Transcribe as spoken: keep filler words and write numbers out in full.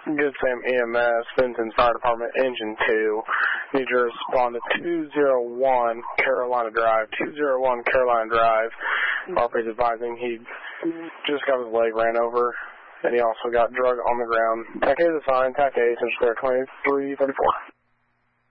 Good Sam E M S, Benton Fire Department, Engine two. Need your respond to two oh one Carolina Drive. two oh one Carolina Drive. Officer's advising he just got his leg ran over, and he also got drug on the ground. T A C A is assigned. T A C A, Central Square twenty-three thirty-four.